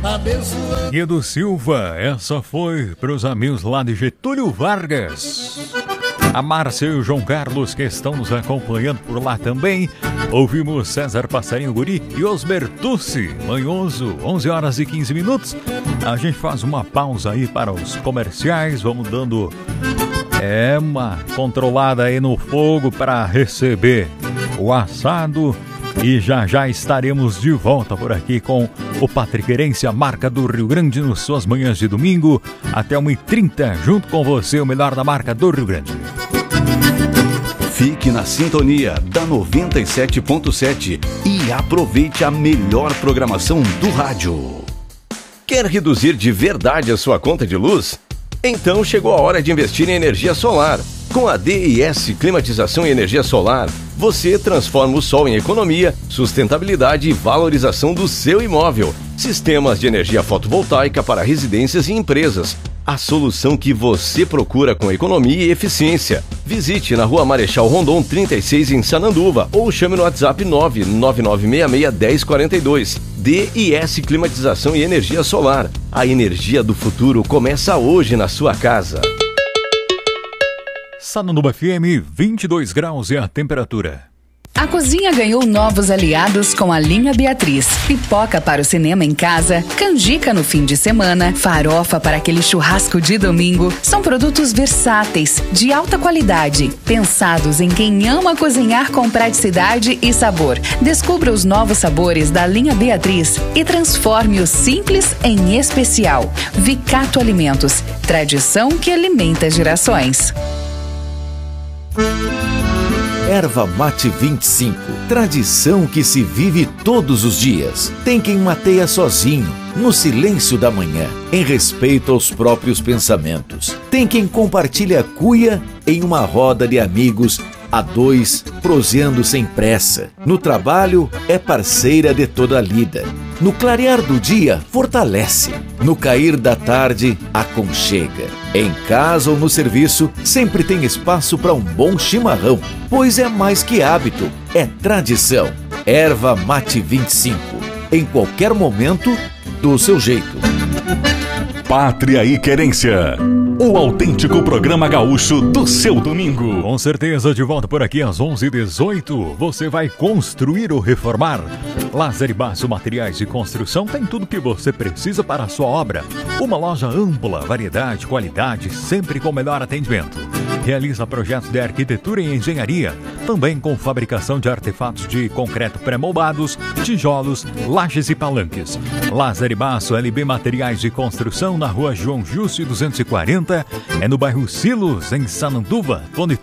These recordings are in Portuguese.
abençoando. Guido Silva, essa foi para os amigos lá de Getúlio Vargas. A Márcia e o João Carlos que estão nos acompanhando por lá também. Ouvimos César Passarinho Guri e Osber Tucci, Manhoso, 11 horas e 15 minutos. A gente faz uma pausa aí para os comerciais, vamos dando uma controlada aí no fogo para receber o assado. E já estaremos de volta por aqui com o Patriqueirense, a marca do Rio Grande, nas suas manhãs de domingo, até 1h30, junto com você, o melhor da marca do Rio Grande. Fique na sintonia da 97.7 e aproveite a melhor programação do rádio. Quer reduzir de verdade a sua conta de luz? Então chegou a hora de investir em energia solar. Com a DIS Climatização e Energia Solar, você transforma o sol em economia, sustentabilidade e valorização do seu imóvel. Sistemas de energia fotovoltaica para residências e empresas. A solução que você procura com economia e eficiência. Visite na Rua Marechal Rondon 36 em Sananduva ou chame no WhatsApp 999661042. DIS Climatização e Energia Solar. A energia do futuro começa hoje na sua casa. Sananduva FM, 22 graus é a temperatura. A cozinha ganhou novos aliados com a linha Beatriz. Pipoca para o cinema em casa, canjica no fim de semana, farofa para aquele churrasco de domingo. São produtos versáteis, de alta qualidade, pensados em quem ama cozinhar com praticidade e sabor. Descubra os novos sabores da linha Beatriz e transforme o simples em especial. Vicato Alimentos, tradição que alimenta gerações. Erva Mate 25, tradição que se vive todos os dias. Tem quem mateia sozinho, no silêncio da manhã, em respeito aos próprios pensamentos. Tem quem compartilha a cuia em uma roda de amigos, a dois, proseando sem pressa. No trabalho, é parceira de toda a lida. No clarear do dia, fortalece. No cair da tarde, aconchega. Em casa ou no serviço, sempre tem espaço para um bom chimarrão, pois é mais que hábito, é tradição. Erva Mate 25, em qualquer momento, do seu jeito. Pátria e Querência, o autêntico programa gaúcho do seu domingo. Com certeza, de volta por aqui às 11h18. Você vai construir ou reformar? Lázaro e Basso Materiais de Construção tem tudo que você precisa para a sua obra. Uma loja ampla, variedade, qualidade, sempre com o melhor atendimento. Realiza projetos de arquitetura e engenharia, também com fabricação de artefatos de concreto pré-moldados, tijolos, lajes e palanques. Lázaro e Basso LB Materiais de Construção, na Rua João Justo 240, é no bairro Silos, em Sananduva, fone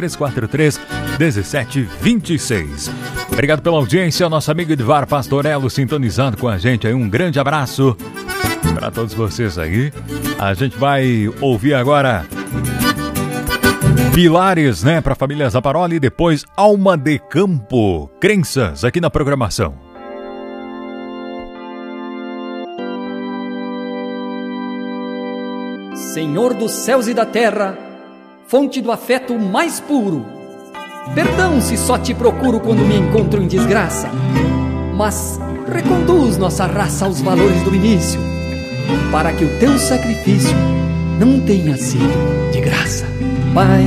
3343-1726. Obrigado pela audiência, nosso amigo Edvar Pastorello sintonizando com a gente aí, um grande abraço para todos vocês aí. A gente vai ouvir agora Pilares, né, para a família Zaparoli, e depois Alma de Campo, Crenças, aqui na programação. Senhor dos céus e da terra, fonte do afeto mais puro, perdão se só te procuro quando me encontro em desgraça, mas reconduz nossa raça aos valores do início, para que o teu sacrifício não tenha sido de graça. Pai,